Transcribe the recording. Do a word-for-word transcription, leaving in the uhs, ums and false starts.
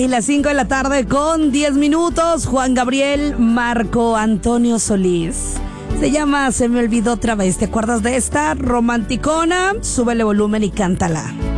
Ay, las cinco de la tarde con diez minutos. Juan Gabriel, Marco Antonio Solís. Se llama Se me olvidó otra vez. ¿Te acuerdas de esta? Romanticona. Súbele volumen y cántala.